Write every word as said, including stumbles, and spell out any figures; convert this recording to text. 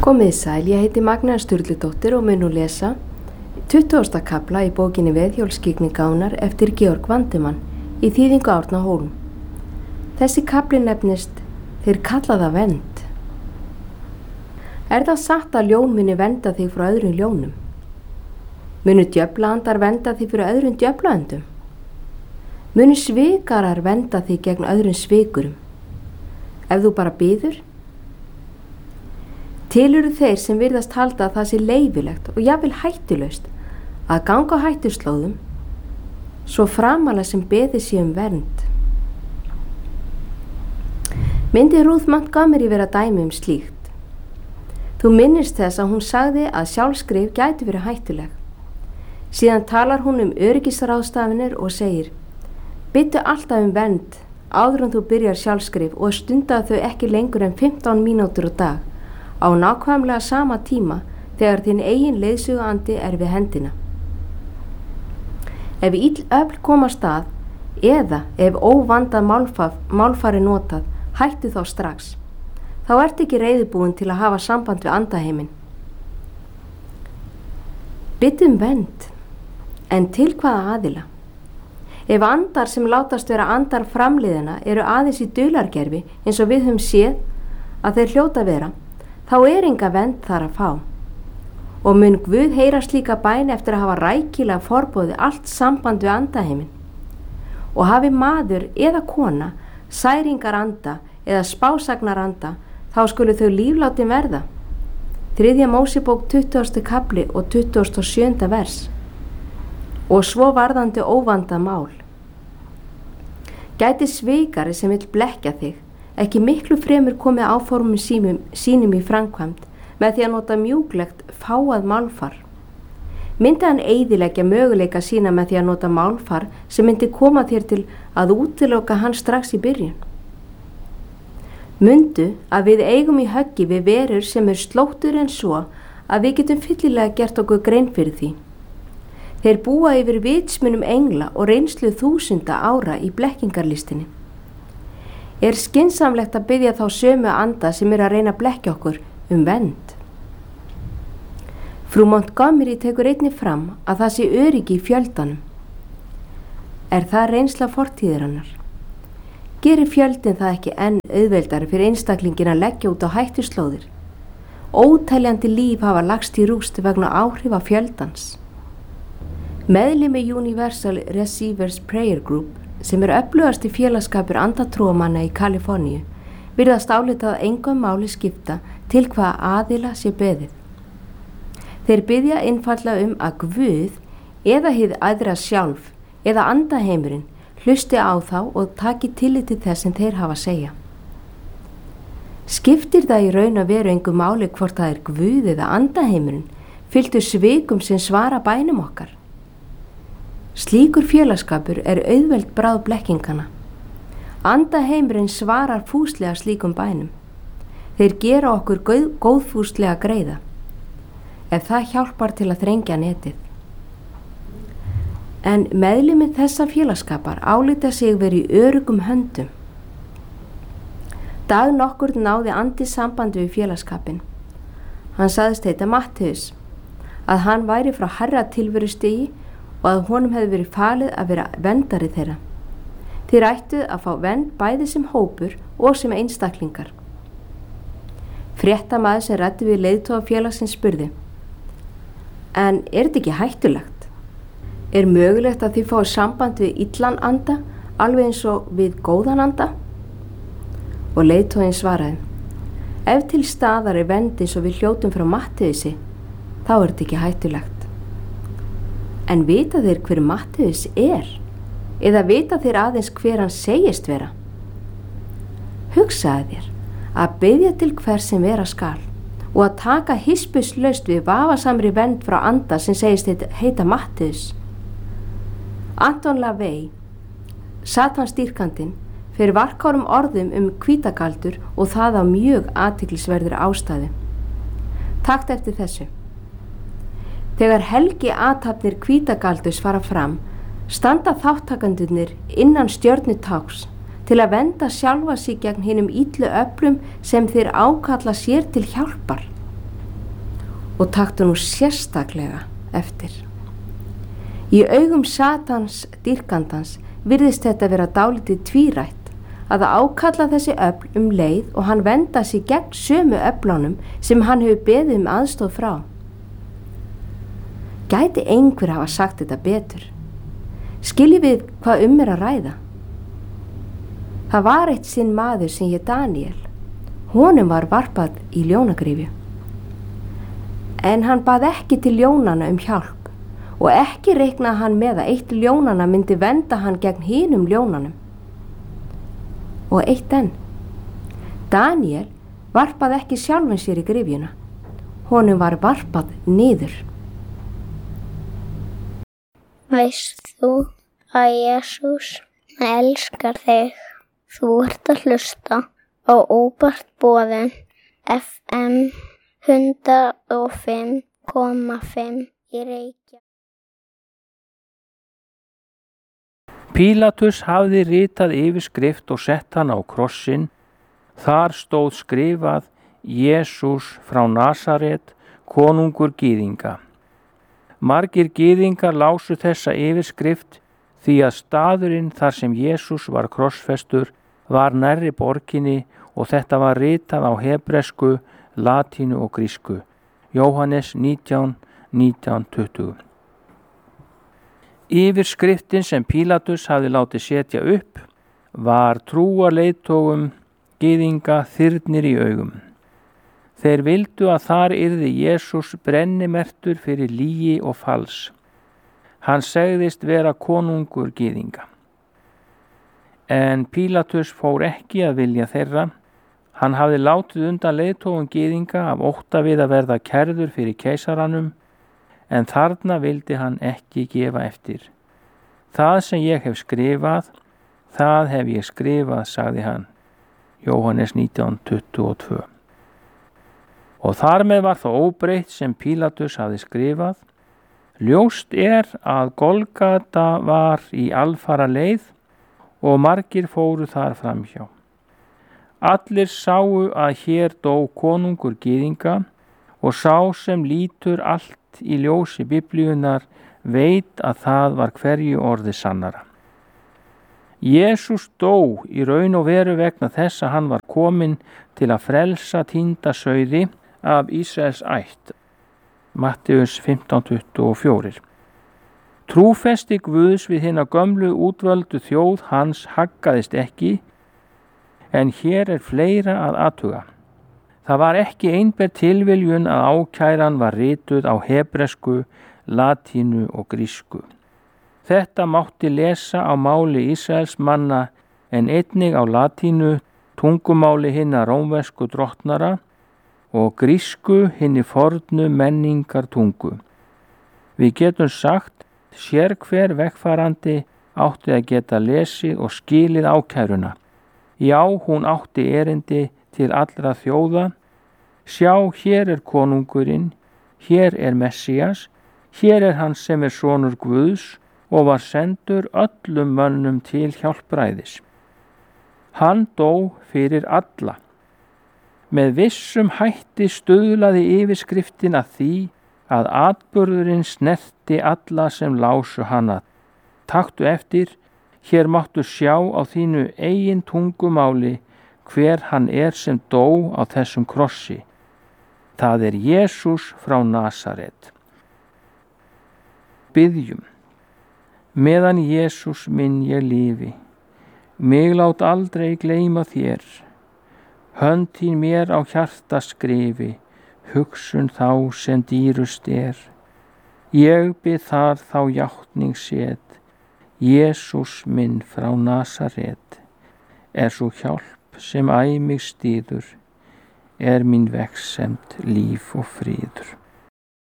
Komið sæl, ég heiti Magnea Sturludóttir og mun nú lesa tuttugasta kafla í bókinni Veðhjólsskyggni Gánar eftir Georg Vandemann í þýðingu Árna Hólm. Þessi kafli nefnist Þeir kalla það vernd. Er það satt að ljón muni vernda þig frá öðrum ljónum? Munu djöflaandar vernda þig fyrir öðrum djöflaandum? Munu svikarar vernda þig gegn öðrum svikurum? Ef þú bara biður? Til eru þeir sem virðast halda að það sé leyfilegt og jafnvel hættulaust að ganga á hættuslóðum svo framarlega sem beðið sé um vernd. Myndi Ruth Montgomery vera dæmi um slíkt. Þú minnist þess að hún sagði að sjálfskrif gæti verið hættuleg. Síðan talar hún um öryggisráðstafanir og segir: Biðdu alltaf um vernd áður en þú byrjar sjálfskrif og stundaðu þau ekki lengur en fimmtán mínútur á dag á nákvæmlega sama tíma þegar þinn eigin leiðsöguandi er við hendina. Ef ill öfl koma stað eða ef óvandað málfar, málfari notað, hættu þá strax. Þá ert ekki reiðubúin til að hafa samband við andaheiminn. Biðdu um vernd, en til hvaða aðila? Ef andar sem látast vera andar framliðina eru aðeins í dulargerfi eins og við höfum séð að þeir hljóta vera, þá er enga vernd þar að fá. Og mun Guð heyra slíka bæn eftir að hafa rækilega forboðið allt samband við andaheiminn. Og hafi maður eða kona særingar anda eða spásagnar anda, þá skulu þau líflátin verða. Þriðja Mósebók tuttugasti kafli og tuttugasta og sjöunda vers. Og svo varðandi óvanda mál. Gæti svikari sem vill blekkja þig ekki miklu fremur komið áformum sínum, sínum í framkvæmd með því að nota mjúklegt fáað málfar. Myndi hann eyðileggja möguleika sína með því að nota málfar sem myndi koma þér til að útiloka hann strax í byrjun? Mundu að við eigum í höggi við verur sem er slóttur en svo að við getum fyllilega gert okkur grein fyrir því. Þeir búa yfir vitsmunum engla og reynslu þúsunda ára í blekkingarlistinni. Er skynsamlegt að biðja þá sömu anda sem er að reyna að blekkja okkur um vernd? Frú Montgomery tekur einnig fram að það sé öryggi í fjöldanum. Er það reynsla fortíðar hennar? Gerir fjöldin það ekki enn auðveldari fyrir einstaklingin að leggja út á hættuslóðir? Óteljandi líf hafa lagst í rúst vegna áhrifa fjöldans. Meðlimi Universal Receivers Prayer Group, sem er öflugasti félagsskapur andatrúamanna í Kaliforníu, virðast álitað að engum máli skipta til hvaða aðila sé beðið. Þeir biðja einfaldlega um að Guð eða hið æðra sjálf eða andaheimurinn hlusti á þá og taki tillit til þess sem þeir hafa að segja. Skiptir það í raun að veru engum máli hvort það er Guð eða andaheimurinn fylgdu svikum sem svara bænum okkar? Slíkur félagsskapur er auðveld bráð blekkingana. Andaheimurinn svarar fúslega slíkum bænum. Þeir gera okkur góð, góðfúslega greiða, ef það hjálpar til að þrengja netið. En meðlimir þessa félagsskapar álíta sig verið í öruggum höndum. Dag nokkur náði andi sambandi við félagsskapin. Hann sagðist heita Mattheus, að hann væri frá herra tilverustigi og að honum hefði verið falið að vera verndari þeirra. Þeir ættu að fá vernd bæði sem hópur og sem einstaklingar. Fréttamaður sem ræddi við leiðtoga félagsins spurði: En er þetta ekki hættulegt? Er mögulegt að þið fáið samband við illan anda alveg eins og við góðan anda? Og leiðtoginn svaraði: Ef til staðar er vernd eins og við hljótum frá Mattheusi, þá er þetta ekki hættulegt. En vita þeir hver Mattheus er? Eða vita þeir aðeins hver hann segist vera? Hugsaðu þér að biðja til hver sem vera skal og að taka hispurslaust við vafasamri vernd frá anda sem segist heita Mattheus. Anton LaVey, Satansdýrkandinn, fer varkárum orðum um hvítagaldur og það á mjög athyglisverðri ástæðu. Takt eftir þessu. Þegar helgi athafnir hvítagaldurs fara fram, standa þáttakandurnir innan stjörnutáks til að venda sjálfa sig gegn hinum illu öflum sem þeir ákalla sér til hjálpar. og taktu nú sérstaklega eftir. Í augum Satans dýrkandans virðist þetta vera dálítið tvírætt að ákalla þessi öfl um leið og hann venda sig gegn sömu öflunum sem hann hefur beðið um aðstoð frá. Gæti einhver hafa sagt þetta betur? Skiljum við hvað um er að ræða? Það var eitt sinn maður sem hét Daniel. Honum var varpað í ljónagryfju. En hann bað ekki til ljónana um hjálp og ekki reiknaði hann með að eitt ljónana myndi venda hann gegn hinum ljónanum. Og eitt enn. Daniel varpað ekki sjálfum sér í gryfjuna. Honum var varpað niður. Veist þú að Jesús elskar þig? Þú ert að hlusta á Óbart boðin F M hundrað og fimm komma fimm í Reykjavík. Pílatus hafði ritað yfirskrift og sett hann á krossinn. Þar stóð skrifað Jesús frá Nasaret, konungur gyðinga. Margir gyðingar lásu þessa yfirskrift því að staðurinn þar sem Jesús var krossfestur var nærri borginni og þetta var ritað á hebresku, latínu og grísku. Jóhannes nítján, nítján, tuttugu. Yfirskriftin sem Pílatus hafði látið setja upp var trúarleiðtogum gyðinga þyrnir í augum. Þeir vildu að þar yrði Jesús brennimertur fyrir lygi og fals. Hann segðist vera konungur gyðinga. En Pílatus fór ekki að vilja þeirra. Hann hafði látið undan leiðtogum gyðinga af ótta við að verða kærður fyrir keisaranum, en þarna vildi hann ekki gefa eftir. Það sem ég hef skrifað, það hef ég skrifað, sagði hann. Jóhannes nítján, tuttugu og tvö. Og þar með var það óbreytt sem Pílatus hafði skrifað. Ljóst er að Golgata var í alfara leið og margir fóru þar framhjá. Allir sáu að hér dó konungur gyðinga og sá sem lítur allt í ljósi Biblíunnar veit að það var hverju orði sannara. Jesús dó í raun og veru vegna þess að hann var kominn til að frelsa týnda sauði af Ísraels ætt. Matteus fimmtán, tuttugu og fjögur. Trúfesti Guðs við hina gömlu útvöldu þjóð hans haggaðist ekki, en hér er fleira að athuga. Það var ekki einber tilviljun að ákæran var rituð á hebresku, latínu og grísku. Þetta mátti lesa á máli Ísraels manna en einnig á latínu, tungumáli hinna rómversku drottnara og grísku hinni fornu menningar tungu. Við getum sagt, sér hver vegfarandi átti að geta lesið og skilið ákæruna. Já, hún átti erindi til allra þjóða. Sjá, hér er konungurinn, hér er Messías, hér er hann sem er sonur Guðs og var sendur öllum mönnum til hjálpræðis. Hann dó fyrir alla. Með vissum hætti stuðlaði yfirskriftin að því að atburðurinn snerti alla sem lásu hana. Taktu eftir, hér máttu sjá á þínu eigin tungumáli hver hann er sem dó á þessum krossi. Það er Jesús frá Nasaret. Biðjum. Meðan Jesús minn ég lifi, mig lát aldrei gleyma þér. Hönd þín mér á hjarta skrifi, hugsun þá sem dýrust er. Ég bið þar þá játning set, Jesús minn frá Nasaret. Er svo hjálp sem æ mig styður, er mín vegsemd líf og fríður.